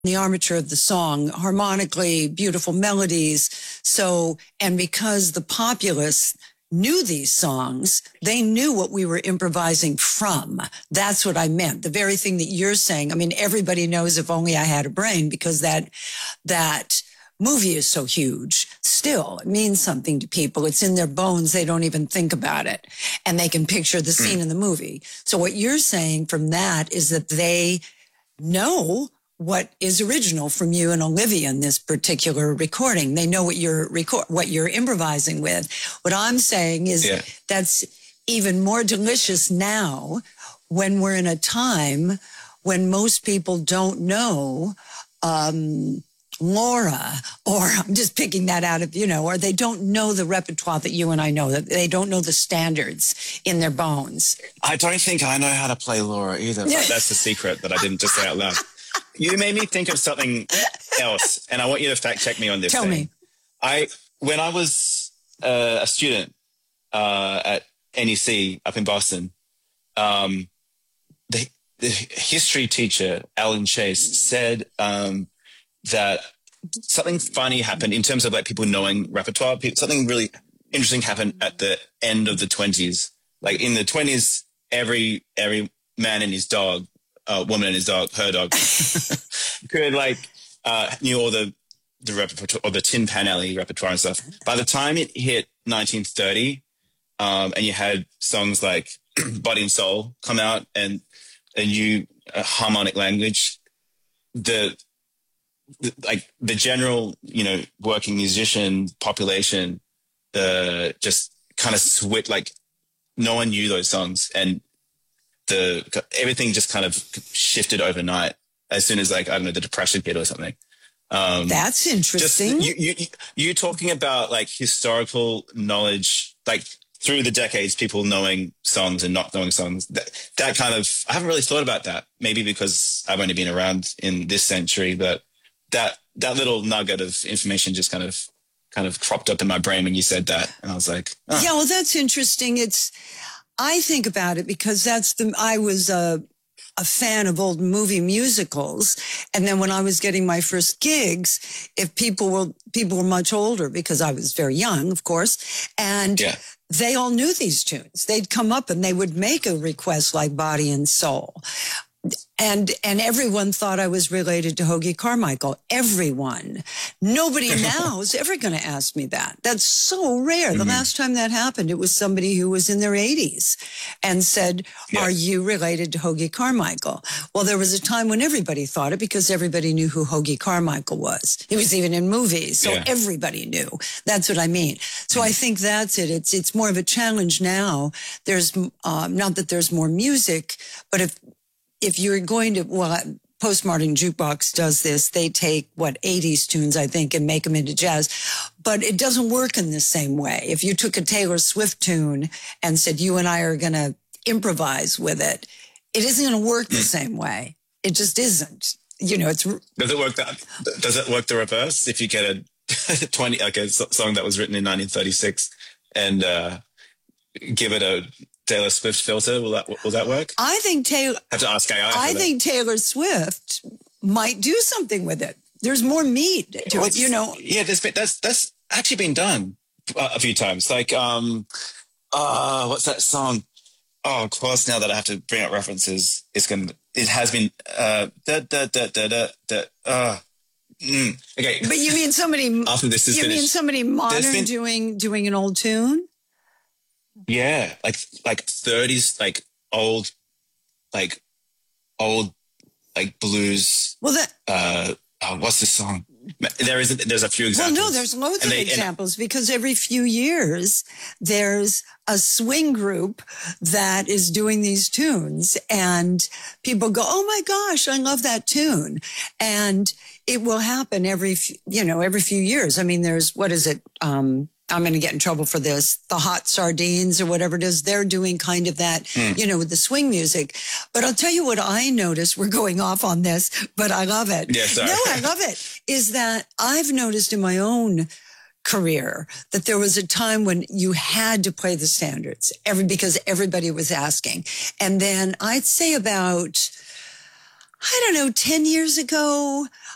the armature of the song, harmonically beautiful melodies. So, and because the populace knew these songs, they knew what we were improvising from. That's what I meant. The very thing that you're saying. I mean, everybody knows If Only I Had a Brain, because that movie is so huge. Still, it means something to people. It's in their bones. They don't even think about it. And they can picture the scene in the movie. So what you're saying from that is that they know what is original from you and Olivia in this particular recording. They know what you're improvising with. What I'm saying is that's even more delicious now when we're in a time when most people don't know Laura, or I'm just picking that out of, or they don't know the repertoire that you and I know, that they don't know the standards in their bones. I don't think I know how to play Laura either, but that's the secret that I didn't just say out loud. You made me think of something else, and I want you to fact check me on this. Tell me. When I was a student at NEC up in Boston, the history teacher, Alan Chase, said that something funny happened in terms of like people knowing repertoire. Something really interesting happened at the end of the 20s. Like in the 20s, every man and his dog, woman and his dog, her dog, could knew all the repertoire, or the Tin Pan Alley repertoire and stuff. By the time it hit 1930, and you had songs like Body and Soul come out and a new harmonic language, the general, working musician population, just kind of switched, like no one knew those songs, and everything just kind of shifted overnight as soon as the Depression hit or something. That's interesting. You talking about like historical knowledge, like through the decades, people knowing songs and not knowing songs. That kind of, I haven't really thought about that. Maybe because I've only been around in this century, but that little nugget of information just kind of cropped up in my brain when you said that, and I was like, oh. Yeah, well, that's interesting. I think about it because I was a fan of old movie musicals. And then when I was getting my first gigs, if people were much older, because I was very young, of course, and they all knew these tunes. They'd come up and they would make a request like Body and Soul. And everyone thought I was related to Hoagy Carmichael. Everyone. Nobody now is ever going to ask me that. That's so rare. Mm-hmm. The last time that happened, it was somebody who was in their 80s and said, are you related to Hoagy Carmichael? Well, there was a time when everybody thought it because everybody knew who Hoagy Carmichael was. He was even in movies, so everybody knew. That's what I mean. So I think that's it. It's more of a challenge now. There's not that there's more music, but if you're going to, Postmodern Jukebox does this. They take 80s tunes, I think, and make them into jazz. But it doesn't work in the same way. If you took a Taylor Swift tune and said, you and I are going to improvise with it, it isn't going to work the same way. It just isn't. It's... Does it work the reverse? If you get a a song that was written in 1936 and give it a Taylor Swift filter, will that work? I think have to ask AI. I think Taylor Swift might do something with it. There's more meat to it, Yeah, that's actually been done a few times. Like, what's that song? Oh, of course. Now that I have to bring up references, it has been Okay. But you mean somebody? After this is finished, mean somebody modern doing an old tune? Yeah, like 30s, like old blues. Well, what's this song? There's a few examples. Well, no, there's loads of examples because every few years there's a swing group that is doing these tunes, and people go, "Oh my gosh, I love that tune," and it will happen every few years. I mean, there's I'm going to get in trouble for this. The Hot Sardines or whatever it is, they're doing kind of that, with the swing music. But I'll tell you what I noticed. We're going off on this, but I love it. Yeah, sorry. No, I love it. Is that I've noticed in my own career that there was a time when you had to play the standards because everybody was asking. And then I'd say about, 10 years ago,